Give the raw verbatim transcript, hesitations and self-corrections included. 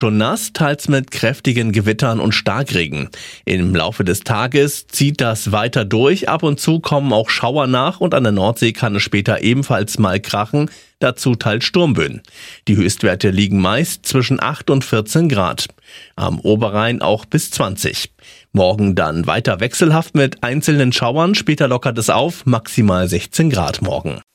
Schon nass, teils mit kräftigen Gewittern und Starkregen. Im Laufe des Tages zieht das weiter durch. Ab und zu kommen auch Schauer nach und an der Nordsee kann es später ebenfalls mal krachen. Dazu teils Sturmböen. Die Höchstwerte liegen meist zwischen acht und vierzehn Grad. Am Oberrhein auch bis zwanzig. Morgen dann weiter wechselhaft mit einzelnen Schauern. Später lockert es auf, maximal sechzehn Grad morgen.